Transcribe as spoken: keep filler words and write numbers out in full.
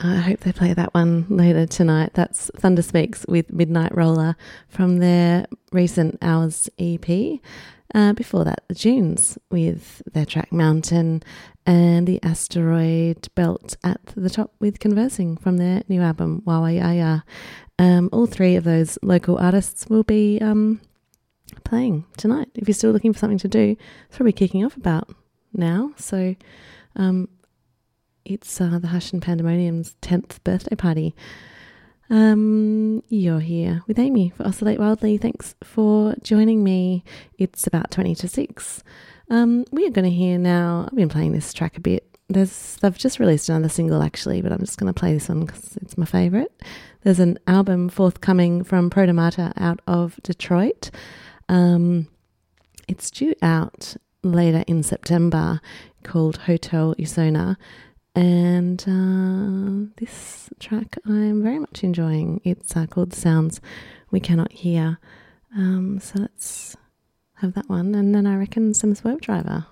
I hope they play that one later tonight. That's Thunder Speaks with Midnight Roller from their recent Hours E P. Uh, before that, the Dunes with their track Mountain, and the Asteroid Belt at the top with Conversing from their new album Wawayaya. Um, all three of those local artists will be um, playing tonight. If you're still looking for something to do, it's probably kicking off about now. So um, it's uh, the Hush and Pandemonium's tenth birthday party. Um, you're here with Amy for Oscillate Wildly. Thanks for joining me. It's about twenty to six. Um, we are going to hear now, I've been playing this track a bit. There's, they've just released another single actually, but I'm just going to play this one because it's my favourite. There's an album forthcoming from Protomata out of Detroit. Um, it's due out later in September, called Hotel Isona. And uh, this track I'm very much enjoying. It's uh, called Sounds We Cannot Hear. Um, so let's have that one. And then I reckon some Swerve Driver.